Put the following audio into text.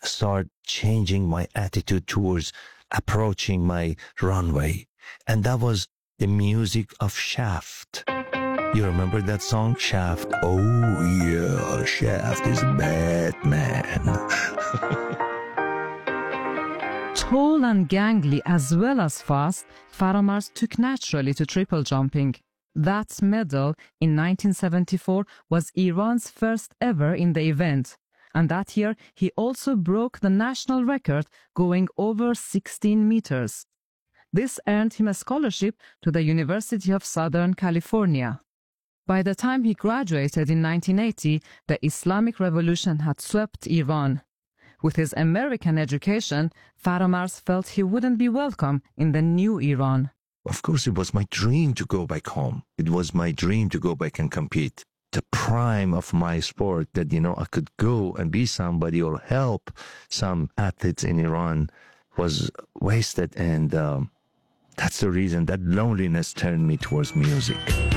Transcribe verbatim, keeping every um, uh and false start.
start changing my attitude towards approaching my runway. And that was the music of Shaft. You remember that song, Shaft? Oh yeah, Shaft is Batman. Tall and gangly as well as fast, Faramarz took naturally to triple jumping. That medal in nineteen seventy-four was Iran's first ever in the event, and that year he also broke the national record going over sixteen meters. This earned him a scholarship to the University of Southern California. By the time he graduated in nineteen eighty, the Islamic Revolution had swept Iran. With his American education, Faramarz felt he wouldn't be welcome in the new Iran. Of course, it was my dream to go back home. It was my dream to go back and compete. The prime of my sport that, you know, I could go and be somebody or help some athletes in Iran was wasted. And um, that's the reason that loneliness turned me towards music.